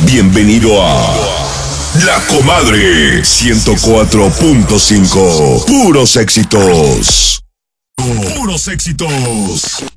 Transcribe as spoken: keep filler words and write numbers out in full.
Bienvenido a La Comadre ciento cuatro punto cinco. Puros éxitos. Puros éxitos.